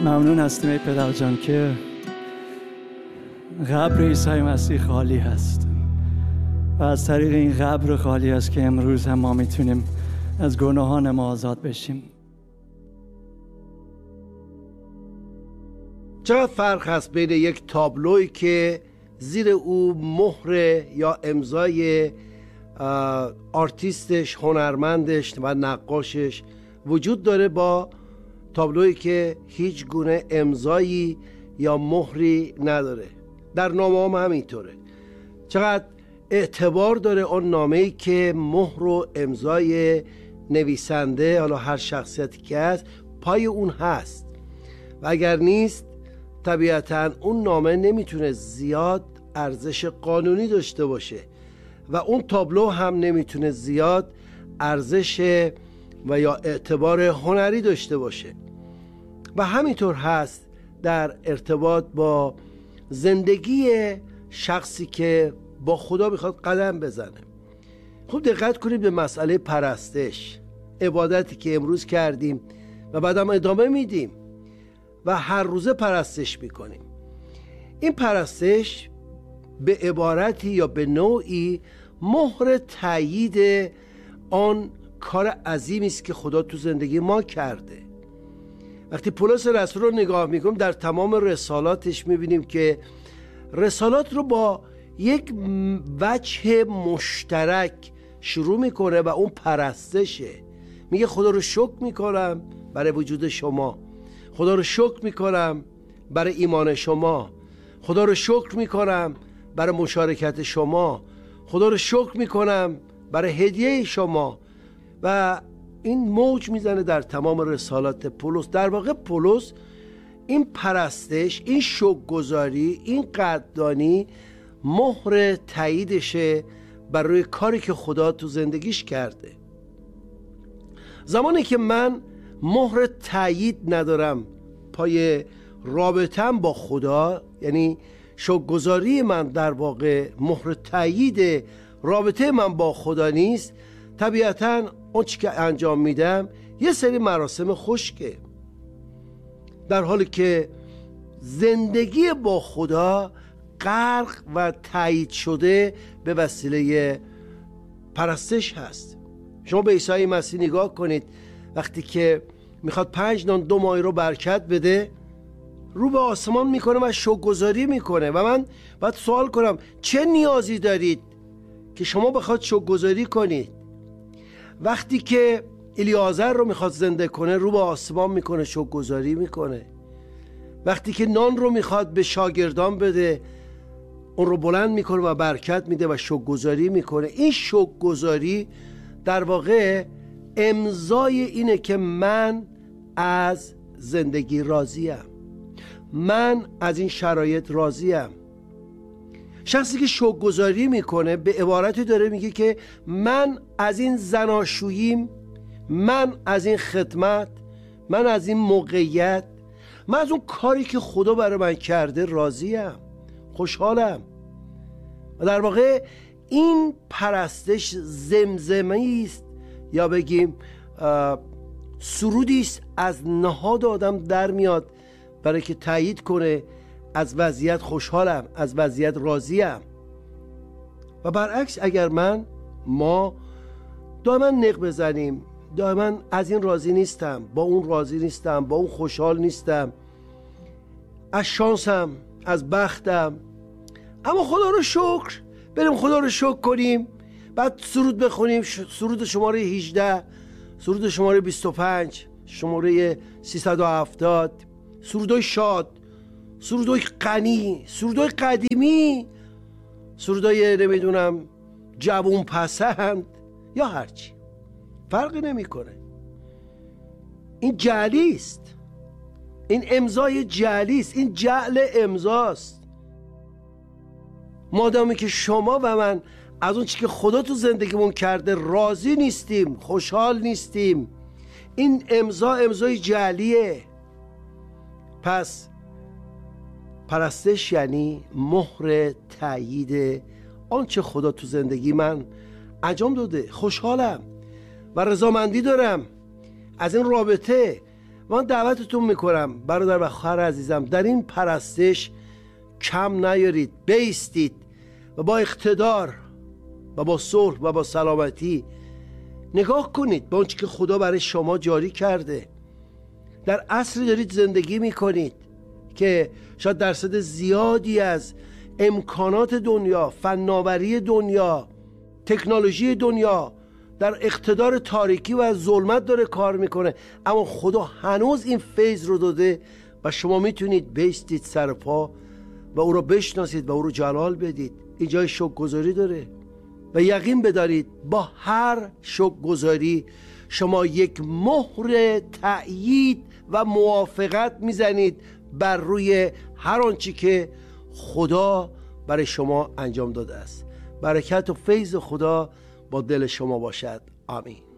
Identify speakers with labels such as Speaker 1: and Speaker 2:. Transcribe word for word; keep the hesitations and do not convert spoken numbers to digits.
Speaker 1: ممنون هستیم ای پدر جان که قبر عیسی مسیح خالی هست و از طریق این قبر خالی هست که امروز هم ما میتونیم از گناهان ما آزاد بشیم.
Speaker 2: چقدر فرق هست بین یک تابلویی که زیر او مهر یا امضای آرتیستش، هنرمندش و نقاشش وجود داره با تابلویی که هیچ گونه امضایی یا مهری نداره. در نامه هم همینطوره. چقدر اعتبار داره اون نامه‌ای که مهر و امضای نویسنده، حالا هر شخصیتی که هست، پای اون هست و اگر نیست طبیعتاً اون نامه نمیتونه زیاد ارزش قانونی داشته باشه و اون تابلو هم نمیتونه زیاد ارزش و یا اعتبار هنری داشته باشه. و همینطور هست در ارتباط با زندگی شخصی که با خدا میخواد قدم بزنه. خوب دقت کنید به مسئله پرستش، عبادتی که امروز کردیم و بعدم ادامه میدیم و هر روزه پرستش میکنیم. این پرستش به عبارتی یا به نوعی مهر تایید آن کار عظیمی است که خدا تو زندگی ما کرده. وقتی پولس رسول رو نگاه میکنیم در تمام رسالاتش میبینیم که رسالات رو با یک وجه مشترک شروع میکنه و اون پرستشه. میگه خدا رو شکر میکنم برای وجود شما، خدا رو شکر میکنم برای ایمان شما، خدا رو شکر میکنم برای مشارکت شما، خدا رو شکر میکنم برای هدیه شما. و این موج میزنه در تمام رسالات پولس. در واقع پولس این پرستش، این شکرگزاری، این قدردانی مهر تاییدشه برای کاری که خدا تو زندگیش کرده. زمانی که من مهر تایید ندارم پای رابطم با خدا، یعنی شکرگزاری من در واقع مهر تایید رابطه من با خدا نیست، طبیعتاً اون چی که انجام میدم یه سری مراسم خشکه، در حالی که زندگی با خدا غرق و تایید شده به وسیله پرستش هست. شما به عیسی مسیح نگاه کنید، وقتی که میخواد پنج نان دو ماهی رو برکت بده، رو به آسمان میکنه و شکرگزاری میکنه. و من باید سوال کنم چه نیازی دارید که شما بخواد شکرگزاری کنید؟ وقتی که الیعازر رو میخواد زنده کنه، رو به آسمان میکنه، شکرگزاری میکنه. وقتی که نان رو میخواد به شاگردان بده، اون رو بلند میکنه و برکت میده و شکرگزاری میکنه. این شکرگزاری در واقع امضای اینه که من از زندگی راضیم، من از این شرایط راضیم. شخصی که شکرگزاری میکنه به عبارتی داره میگه که من از این زناشوییم، من از این خدمت، من از این موقعیت، من از اون کاری که خدا برای من کرده راضیم، خوشحالم. و در واقع این پرستش زمزمه‌ای است یا بگیم سرودی است از نهاد آدم در میاد برای که تایید کنه از وضعیت خوشحالم، از وضعیت راضیم. و برعکس اگر من ما دائما نق بزنیم، دائما از این راضی نیستم، با اون راضی نیستم، با اون خوشحال نیستم، از شانسم، از بختم، اما خدا رو شکر، بریم خدا رو شکر کنیم، بعد سرود بخونیم، سرود شماره هجده، سرود شماره بیست و پنج، شماره سیصد و هفتاد، سرودای شاد، سرودای غنی، سرودای قدیمی، سرودای نمیدونم جوون پسند یا هرچی، فرقی نمیکنه. این جعلی است، این امضای جعلی است، این جعل امضاست. مادامی که شما و من از اون چی که خدا تو زندگیمون کرده راضی نیستیم، خوشحال نیستیم، این امضا امضای جعلیه. پس پرستش یعنی مهر تایید آنچه خدا تو زندگی من انجام داده. خوشحالم و رضامندی دارم از این رابطه من دعوتتون میکنم برادر و خواهر عزیزم، در این پرستش کم نیارید، بایستید و با اقتدار و با صلح و با سلامتی نگاه کنید به اونچه که خدا برای شما جاری کرده. در عصری دارید زندگی میکنید که شاید درصد زیادی از امکانات دنیا، فناوری دنیا، تکنولوژی دنیا در اقتدار تاریکی و ظلمت داره کار میکنه، اما خدا هنوز این فیض رو داده و شما میتونید بیستید سر پا و او رو بشناسید و او رو جلال بدید. این جای شکرگزاری داره و یقین بدارید با هر شکرگزاری شما یک مهر تأیید و موافقت میزنید بر روی هر آنچه که خدا برای شما انجام داده است. برکت و فیض خدا با دل شما باشد. آمین.